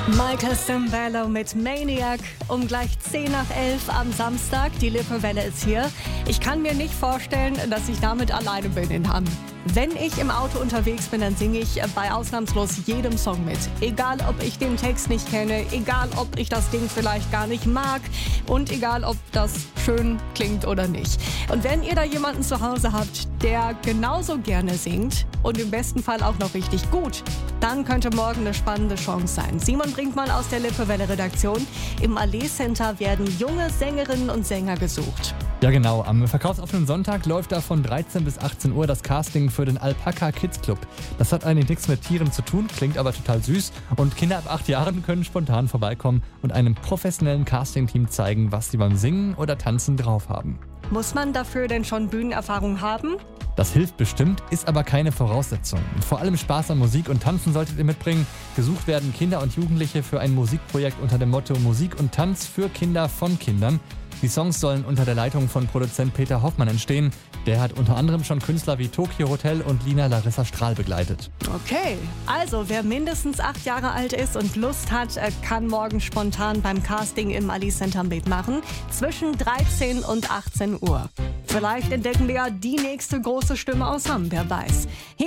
Michael Cimbello mit Maniac um gleich 10 nach 11 am Samstag. Die Lippe-Welle ist hier. Ich kann mir nicht vorstellen, dass ich damit alleine bin in Hamm. Wenn ich im Auto unterwegs bin, dann singe ich bei ausnahmslos jedem Song mit. Egal, ob ich den Text nicht kenne, egal, ob ich das Ding vielleicht gar nicht mag und egal, ob das schön klingt oder nicht. Und wenn ihr da jemanden zu Hause habt, der genauso gerne singt und im besten Fall auch noch richtig gut, dann könnte morgen eine spannende Chance sein. Simon Brinkmann aus der Lippe-Welle-Redaktion. Im Allee Center werden junge Sängerinnen und Sänger gesucht. Ja genau, am verkaufsoffenen Sonntag läuft da von 13 bis 18 Uhr das Casting für den Alpaka Kids Club. Das hat eigentlich nichts mit Tieren zu tun, klingt aber total süß und Kinder ab 8 Jahren können spontan vorbeikommen und einem professionellen Casting-Team zeigen, was sie beim Singen oder Tanzen drauf haben. Muss man dafür denn schon Bühnenerfahrung haben? Das hilft bestimmt, ist aber keine Voraussetzung. Vor allem Spaß an Musik und Tanzen solltet ihr mitbringen. Gesucht werden Kinder und Jugendliche für ein Musikprojekt unter dem Motto Musik und Tanz für Kinder von Kindern. Die Songs sollen unter der Leitung von Produzent Peter Hoffmann entstehen. Der hat unter anderem schon Künstler wie Tokyo Hotel und Lina Larissa Strahl begleitet. Okay, also wer mindestens 8 Jahre alt ist und Lust hat, kann morgen spontan beim Casting im Allee Center mitmachen. Zwischen 13 und 18 Uhr. Vielleicht entdecken wir ja die nächste große Stimme aus Hamm, wer weiß.